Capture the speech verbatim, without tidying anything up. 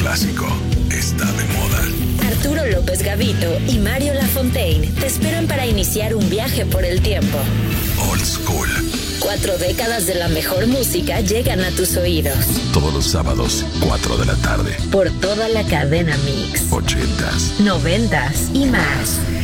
clásico está de moda. Arturo López Gavito y Mario Lafontaine te esperan para iniciar un viaje por el tiempo. Old School. Cuatro décadas de la mejor música llegan a tus oídos. Todos los sábados, cuatro de la tarde. Por toda la cadena Mix. Ochentas. Noventas y más.